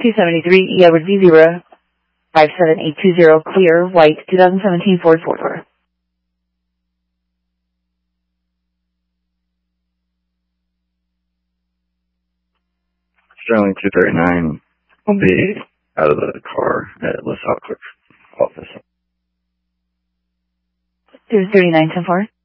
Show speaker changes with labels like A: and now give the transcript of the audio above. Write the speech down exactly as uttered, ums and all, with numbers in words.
A: two seventy-three Edward V zero, five seven eight two zero, clear, white, twenty seventeen Ford four-door.
B: Sterling two thirty-nine will be out of the car at Les Outcliff office.
A: two thirty-nine ten four.